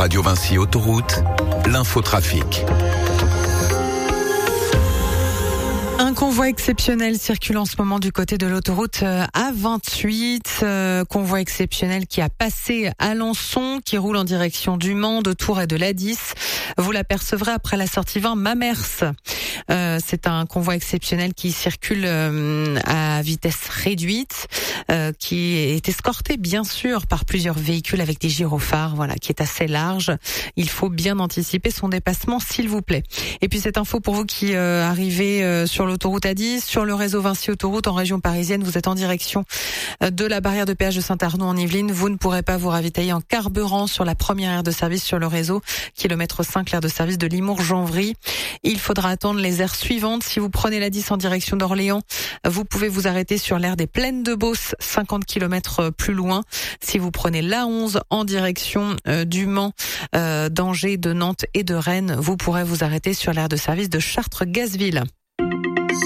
Radio Vinci Autoroute, l'infotrafic. Un convoi exceptionnel circule en ce moment du côté de l'autoroute A28. Convoi exceptionnel qui a passé Alençon, qui roule en direction du Mans, de Tours et de l'A10. Vous l'apercevrez après la sortie 20 Mamers. C'est un convoi exceptionnel qui circule à vitesse réduite, qui est escorté bien sûr par plusieurs véhicules avec des gyrophares, qui est assez large. Il faut bien anticiper son dépassement, s'il vous plaît. Et puis cette info pour vous qui arrivez sur l'autoroute A10, sur le réseau Vinci Autoroute en région parisienne, vous êtes en direction de la barrière de péage de Saint-Arnaud en Yvelines. Vous ne pourrez pas vous ravitailler en carburant sur la première aire de service sur le réseau, kilomètre 5, l'aire de service de Limours-Janvry. Il faudra attendre les aires suivantes. Si vous prenez la 10 en direction d'Orléans, vous pouvez vous arrêter sur l'aire des Plaines de Beauce, 50 km plus loin. Si vous prenez l'A11 en direction du Mans, d'Angers, de Nantes et de Rennes, vous pourrez vous arrêter sur l'aire de service de Chartres-Gazville.